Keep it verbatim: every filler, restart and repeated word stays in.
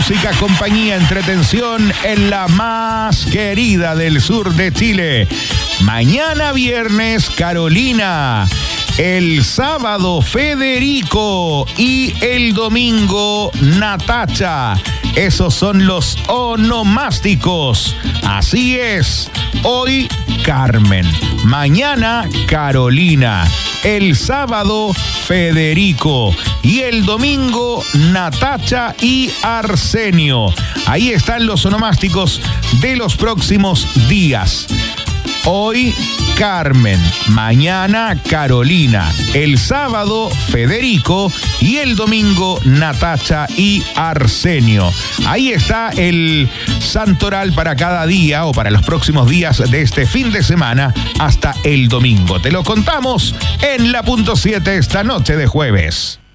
música, compañía, entretención en la más querida del sur de Chile. Mañana viernes, Carolina. El sábado, Federico. Y el domingo, Natacha. Esos son los onomásticos. Así es. Hoy, Carmen. Mañana, Carolina. El sábado, Federico. Y el domingo, Natacha y Arsenio. Ahí están los onomásticos de los próximos días. Hoy, Carmen. Mañana, Carolina. El sábado, Federico. Y el domingo, Natacha y Arsenio. Ahí está el santoral para cada día o para los próximos días de este fin de semana hasta el domingo. Te lo contamos en La Punto siete esta noche de jueves.